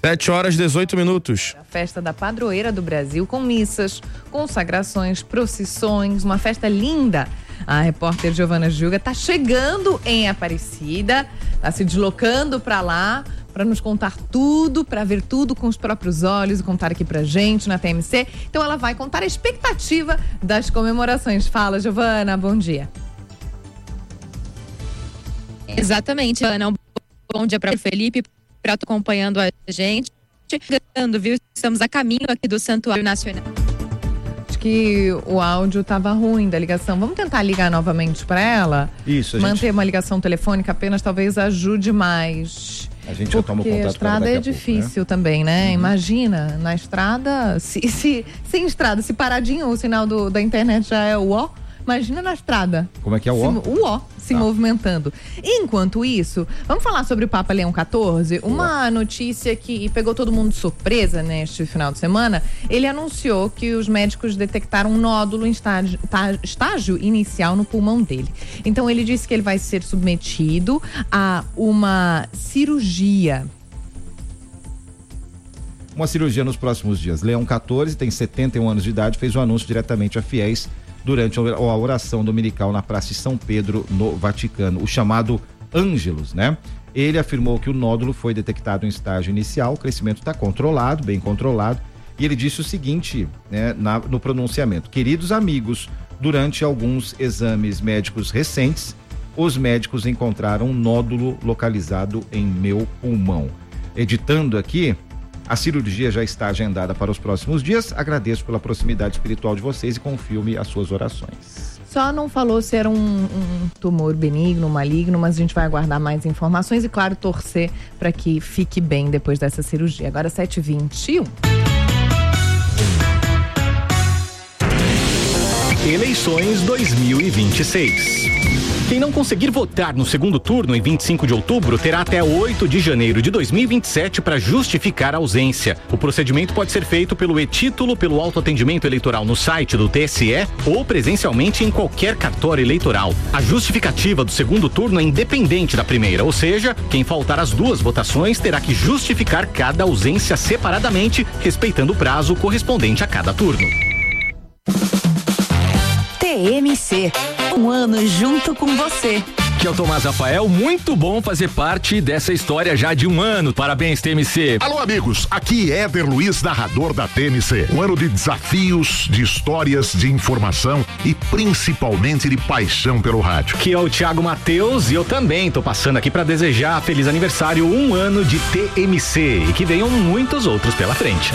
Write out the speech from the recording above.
7h18. A festa da padroeira do Brasil, com missas, consagrações, procissões, uma festa linda. A repórter Giovana Gilga está chegando em Aparecida, está se deslocando para lá para nos contar tudo, para ver tudo com os próprios olhos e contar aqui pra gente na TMC. Então ela vai contar a expectativa das comemorações. Fala, Giovana, bom dia. Exatamente, Ana. Um bom dia para o Felipe, para acompanhando a gente. Chegando, viu? Estamos a caminho aqui do Santuário Nacional. Acho que o áudio estava ruim da ligação. Vamos tentar ligar novamente para ela? Isso, manter uma ligação telefônica apenas talvez ajude mais. A gente já toma o contato. Porque a estrada é difícil também, né? Imagina, na estrada, sem estrada, se paradinho o sinal da internet já é o ó. Imagina na estrada. Como é que é o ó? O ó se movimentando. Enquanto isso, vamos falar sobre o Papa Leão XIV. Uma notícia que pegou todo mundo de surpresa neste final de semana. Ele anunciou que os médicos detectaram um nódulo em estágio inicial no pulmão dele. Então ele disse que ele vai ser submetido a uma cirurgia. Uma cirurgia nos próximos dias. Leão XIV tem 71 anos de idade, fez o anúncio diretamente a fiéis durante a oração dominical na Praça de São Pedro, no Vaticano, o chamado Ângelus, né? Ele afirmou que o nódulo foi detectado em estágio inicial, o crescimento está controlado, bem controlado, e ele disse o seguinte, né, no pronunciamento: queridos amigos, durante alguns exames médicos recentes, os médicos encontraram um nódulo localizado em meu pulmão. Editando aqui, a cirurgia já está agendada para os próximos dias. Agradeço pela proximidade espiritual de vocês e confio-me as suas orações. Só não falou se era um tumor benigno, maligno, mas a gente vai aguardar mais informações e, claro, torcer para que fique bem depois dessa cirurgia. Agora 7h21. Eleições 2026. Quem não conseguir votar no segundo turno em 25 de outubro terá até 8 de janeiro de 2027 para justificar a ausência. O procedimento pode ser feito pelo e-título, pelo autoatendimento eleitoral no site do TSE ou presencialmente em qualquer cartório eleitoral. A justificativa do segundo turno é independente da primeira, ou seja, quem faltar às duas votações terá que justificar cada ausência separadamente, respeitando o prazo correspondente a cada turno. TMC, um ano junto com você. Aqui é o Tomás Rafael, muito bom fazer parte dessa história já de um ano. Parabéns, TMC. Alô, amigos, aqui é Éder Luiz, narrador da TMC. Um ano de desafios, de histórias, de informação e principalmente de paixão pelo rádio. Aqui é o Thiago Matheus e eu também tô passando aqui para desejar feliz aniversário, um ano de TMC e que venham muitos outros pela frente.